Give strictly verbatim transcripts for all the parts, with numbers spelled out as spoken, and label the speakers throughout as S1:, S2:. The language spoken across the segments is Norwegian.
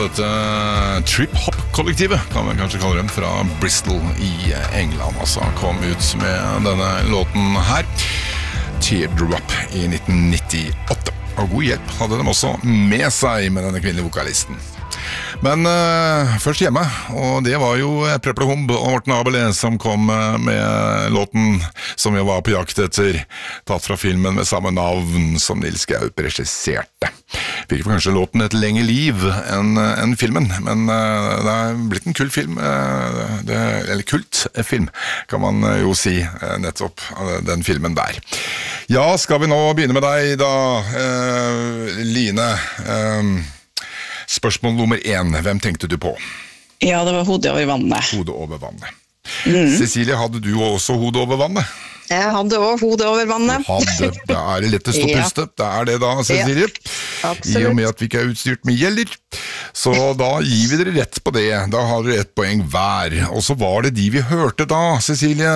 S1: Dette trip-hop-kollektivet kan man kanskje kalle dem, fra Bristol i England. Altså kom ut med denne låten her, Teardrop, i nitten nittiåtte. Og god hjelp hadde de også med seg med denne kvinnelige vokalisten. Men uh, først hjemme, og det var jo Preple Humb og Morten Abel som kom uh, med låten som vi var på jakt etter, tatt fra filmen med samme navn som Nils Gaup regisserte. Virker kanskje låten et lengre liv enn en filmen, men uh, det er blitt en kult film, uh, det, eller kult film, kan man uh, jo si, uh, nettopp uh, den filmen der. Ja, skal vi nå begynne med deg da, uh, Line? Uh, Spørsmål nummer én, hvem tenkte du på?
S2: Ja, det var hodet over vannet.
S1: Hodet over vannet.
S2: Mm.
S1: Cecilie, hadde du også hodet over vannet?
S2: Jeg hadde også hodet over vannet.
S1: Du hadde, det er lettest å puste, det er det da, Cecilie.
S2: Ja, absolutt.
S1: I og med at vi ikke er utstyrt med gjeller. Så da gir vi dere rett på det, da har dere ett poeng hver. Og så var det de vi hørte da, Cecilie.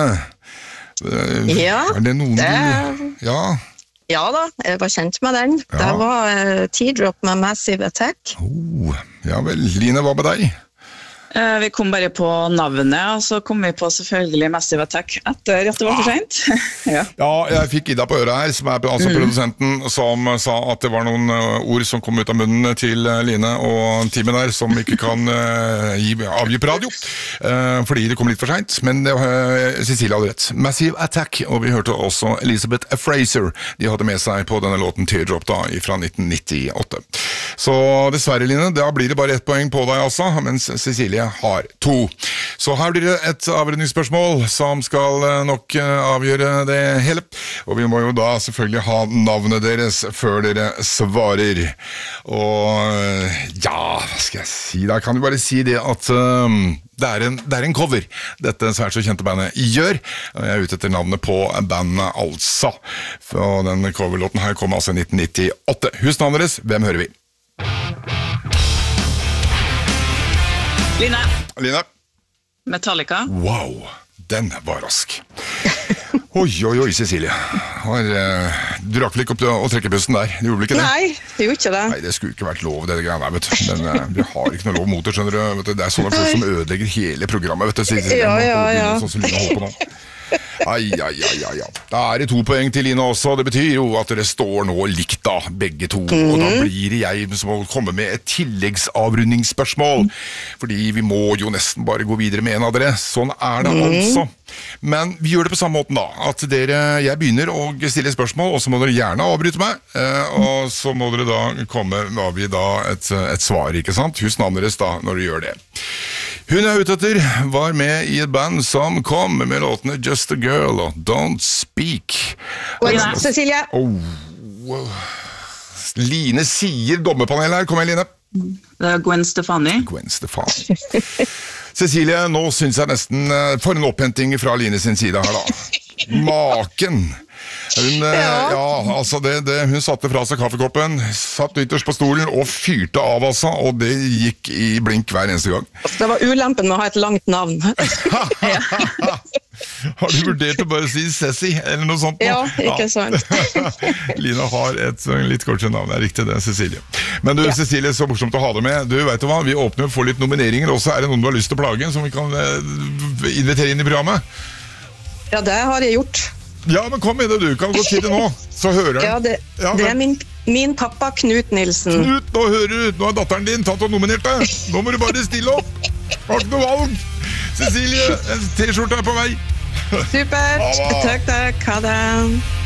S2: Ja,
S1: er det noen
S2: det...
S1: du... Ja,
S2: Ja da, jeg var kjent med den.
S1: Ja.
S2: Det var uh, Teardrop med Massive Attack.
S1: oh, ja vel, Line, hva med deg?
S3: Eh, vi kom bare på navnet, og så kom vi på selvfølgelig Massive Attack etter at det var for sent. ja.
S1: Ja, jeg fikk Ida på øret her, som er altså
S2: Mm.
S1: produsenten, som sa at det var noen uh, ord som kom ut av munnen til uh, Line og teamet der, som ikke kan uh, gi, avgi på radio, uh, fordi det kom litt for sent, men uh, Cecilie hadde rett. Massive Attack, og vi hørte også Elizabeth Fraser. De hadde med seg på denne låten Teardrop da, fra nitten nittiåtte. Så dessverre, Line, da blir det bare ett poeng på deg altså, mens Cecilie har to. Så her blir det et avrundingsspørsmål som skal nok avgjøre det hele. Og vi må jo da selvfølgelig ha navnet deres før dere svarer. Og ja, hva skal jeg si? Da kan vi bare si det at um, det, er en, det er en cover dette svært så kjente bandet gjør. Jeg er ute etter navnet på bandet altså. Og den coverlåten her kom altså i nitten nittiåtte. Husnavnet deres, hvem hører vi?
S3: Line,
S1: Line?
S3: Metallica.
S1: Wow, den var rask. Oi, oi, oi, Cecilie. Har, uh, du rakk vel ikke opp til å trekke pusten der? Du gjorde vel ikke det?
S2: Nei, det gjorde ikke det.
S1: Nei, det skulle ikke vært lov, det greiene der, vet du. Men uh, vi har ikke noe lov mot det, skjønner du. Vet du. Det er sånne folk som ødelegger hele programmet, vet du. Cecilie.
S2: Ja, ja, ja.
S1: Sånn som Line holder på nå. Ai, ai, ai, ai, ai. Da er det to poeng til Line også. Det betyr jo at dere står nå likt da, begge to. Mm. Og da blir det jeg som må komme med et tilleggsavrundingsspørsmål. Fordi vi må jo nesten bare gå videre med en av dere. Sånn er det mm. altså. Men vi gjør det på samme måten da. At dere, jeg begynner å stille spørsmål, og så må dere gjerne avbryte meg. Eh, og så må dere da komme med vi da et, et svar, ikke sant? Husk navnet deres da, når dere gjør det. Hun jeg er ute etter var med i et band som kom med låtene Just a Girl og Don't Speak.
S2: Og Cecilie.
S1: Oh, Line sier dommerpanel her. Kom igjen, Line.
S3: Det er Gwen Stefani.
S1: Gwen Stefani. Cecilie, nå synes jeg nesten for en opphenting fra Line sin side her da. Maken. Hun, ja. Ja, altså det, det, hun satte fra seg kaffekoppen, satt ytterst på stolen og fyrte av altså, og det gikk i blink hver eneste gang.
S2: Det var ulempen med å ha et langt navn.
S1: Har du vurdert å bare si Ceci, eller noe sånt?
S2: Ja, ikke sant.
S1: Lina har et litt kortere navn, det er riktig det, Cecilie. Men du, ja. Cecilie, så morsomt å ha deg med. Du vet du hva, vi åpner for litt nomineringer også. Er det noen du har lyst til å plage, som vi kan invitere inn i programmet?
S2: Ja, det har jeg gjort.
S1: Ja, men kom med det du, kan godt si det nå, så hører han.
S2: Ja, det, ja, det er min, min pappa Knut Nilsen.
S1: Knut, nå hører du, nå er datteren din tatt og nominert deg. Nå må du bare stille opp. Har ikke noe valg. Cecilie, en t-skjorte er på vei.
S2: Supert, takk, takk, ha det.